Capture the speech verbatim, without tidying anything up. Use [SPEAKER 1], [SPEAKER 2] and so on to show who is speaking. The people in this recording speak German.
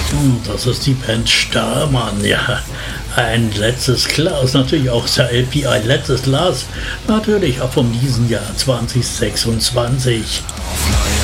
[SPEAKER 1] Hm, Das ist die Band Starmann, ja. Ein letztes Glas, natürlich auch der L P, ein letztes Glas, natürlich auch von diesem Jahr zwanzig sechsundzwanzig.